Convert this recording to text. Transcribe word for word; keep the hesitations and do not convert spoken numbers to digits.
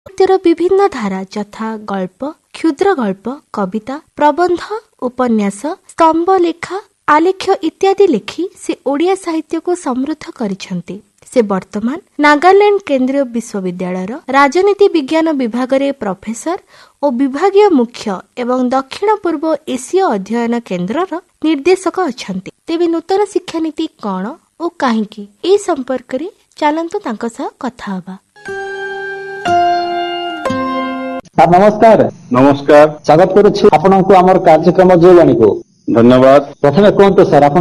ସାହିତ୍ୟର ବିଭିନ୍ନ ଧାରା ଯଥା ଗଳ୍ପ, କ୍ଷୁଦ୍ର ଗଳ୍ପ, କବିତା, ପ୍ରବନ୍ଧ, ଉପନ୍ୟାସ, ସ୍ତମ୍ଭ ଲେଖା, ଆଲେଖ୍ୟ ଇତ୍ୟାଦି ଲେଖି ସେ ଓଡ଼ିଆ ସାହିତ୍ୟକୁ ସମୃଦ୍ଧ କରିଛନ୍ତି। ସେ ବର୍ତ୍ତମାନ ନାଗାଲାଣ୍ଡ କେନ୍ଦ୍ରୀୟ ବିଶ୍ୱବିଦ୍ୟାଳୟର ରାଜନୀତି ବିଜ୍ଞାନ ବିଭାଗରେ ପ୍ରଫେସର ଓ ବିଭାଗୀୟ ମୁଖ୍ୟ ଏବଂ ଦକ୍ଷିଣ ପୂର୍ବ ଏସୀୟ ଅଧ୍ୟୟନ କେନ୍ଦ୍ରର ନିର୍ଦ୍ଦେଶକ ଅଛନ୍ତି। ତେବେ ନୂତନ ଶିକ୍ଷାନୀତି କଣ ଓ କାହିଁକି ଏ ସମ୍ପର୍କରେ ଚାଲନ୍ତୁ ତାଙ୍କ ସହ କଥା ହେବା। ସାର୍ ନମସ୍କାର। ନମସ୍କାର, ସ୍ୱାଗତ କରୁଛି ଆପଣଙ୍କୁ ଆମର କାର୍ଯ୍ୟକ୍ରମ ଜୀବନୀକୁ। ଧନ୍ୟବାଦ। ପ୍ରଥମେ କୁହନ୍ତୁ ସାର୍, ଆପଣ